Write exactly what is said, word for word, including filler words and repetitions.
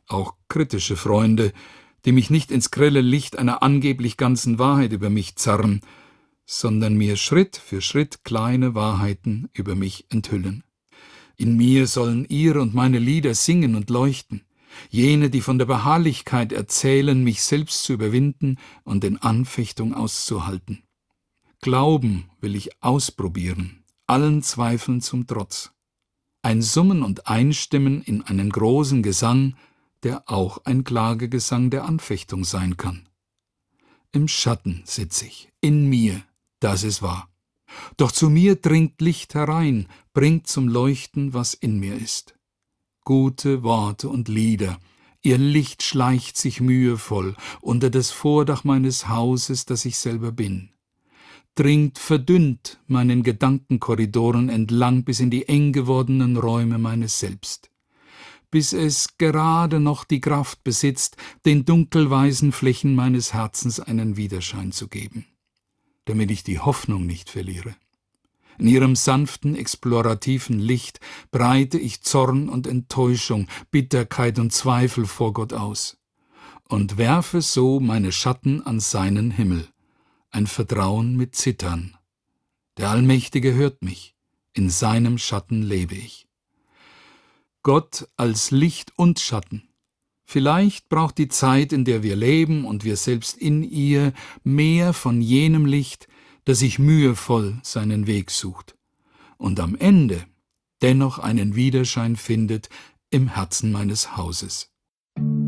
auch kritische Freunde, die mich nicht ins grelle Licht einer angeblich ganzen Wahrheit über mich zerren, sondern mir Schritt für Schritt kleine Wahrheiten über mich enthüllen. In mir sollen ihre und meine Lieder singen und leuchten, jene, die von der Beharrlichkeit erzählen, mich selbst zu überwinden und in Anfechtung auszuhalten. Glauben will ich ausprobieren, allen Zweifeln zum Trotz. Ein Summen und Einstimmen in einen großen Gesang, der auch ein Klagegesang der Anfechtung sein kann. Im Schatten sitz ich, in mir, das ist wahr. Doch zu mir dringt Licht herein, bringt zum Leuchten, was in mir ist. Gute Worte und Lieder, ihr Licht schleicht sich mühevoll unter das Vordach meines Hauses, das ich selber bin. Dringt verdünnt meinen Gedankenkorridoren entlang bis in die eng gewordenen Räume meines Selbst, bis es gerade noch die Kraft besitzt, den dunkelweißen Flächen meines Herzens einen Widerschein zu geben, damit ich die Hoffnung nicht verliere. In ihrem sanften, explorativen Licht breite ich Zorn und Enttäuschung, Bitterkeit und Zweifel vor Gott aus und werfe so meine Schatten an seinen Himmel, ein Vertrauen mit Zittern. Der Allmächtige hört mich, in seinem Schatten lebe ich. Gott als Licht und Schatten. Vielleicht braucht die Zeit, in der wir leben und wir selbst in ihr, mehr von jenem Licht, das sich mühevoll seinen Weg sucht und am Ende dennoch einen Widerschein findet im Herzen meines Hauses.